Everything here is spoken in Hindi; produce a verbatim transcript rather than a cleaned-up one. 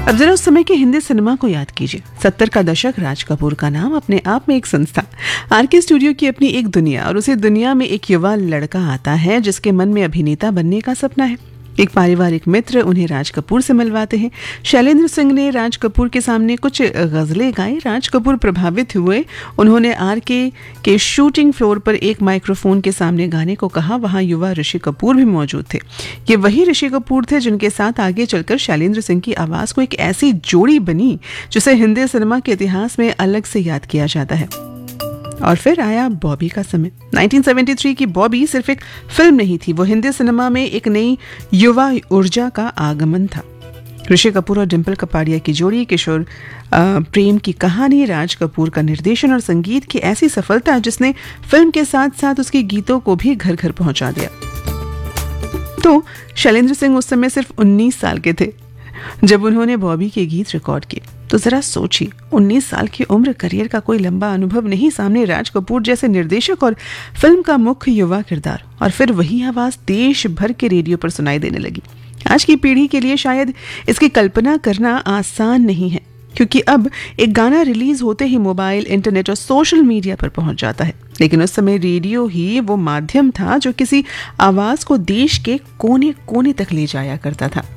अब जरा उस समय के हिंदी सिनेमा को याद कीजिए। सत्तर का दशक, राज कपूर का नाम अपने आप में एक संस्था, आर के स्टूडियो की अपनी एक दुनिया, और उसी दुनिया में एक युवा लड़का आता है जिसके मन में अभिनेता बनने का सपना है। एक पारिवारिक मित्र उन्हें राज कपूर से मिलवाते हैं। शैलेंद्र सिंह ने राज कपूर के सामने कुछ गजलें गाई। राज कपूर प्रभावित हुए। उन्होंने आर के के शूटिंग फ्लोर पर एक माइक्रोफोन के सामने गाने को कहा। वहां युवा ऋषि कपूर भी मौजूद थे। ये वही ऋषि कपूर थे जिनके साथ आगे चलकर शैलेंद्र सिंह की आवाज को एक ऐसी जोड़ी बनी जिसे हिंदी सिनेमा के इतिहास में अलग से याद किया जाता है। और फिर आया बॉबी का समय। उन्नीस सौ तिहत्तर की बॉबी सिर्फ एक फिल्म नहीं थी, वो हिंदी सिनेमा में एक नई युवा ऊर्जा का आगमन था। ऋषि कपूर और डिम्पल कपाड़िया की जोड़ी, किशोर प्रेम की कहानी, राज कपूर का निर्देशन और संगीत की ऐसी सफलता जिसने फिल्म के साथ साथ उसके गीतों को भी घर घर पहुंचा दिया। तो शैलेंद्र सिंह उस समय सिर्फ उन्नीस साल के थे जब उन्होंने बॉबी के गीत रिकॉर्ड किए। तो जरा सोचिए, उन्नीस साल की उम्र, करियर का कोई लंबा अनुभव नहीं, सामने राज कपूर जैसे निर्देशक और फिल्म का मुख्य युवा किरदार, और फिर वही आवाज देश भर के रेडियो पर सुनाई देने लगी। आज की पीढ़ी के लिए शायद इसकी कल्पना करना आसान नहीं है, क्योंकि अब एक गाना रिलीज होते ही मोबाइल, इंटरनेट और सोशल मीडिया पर पहुंच जाता है। लेकिन उस समय रेडियो ही वो माध्यम था जो किसी आवाज को देश के कोने कोने तक ले जाया करता था।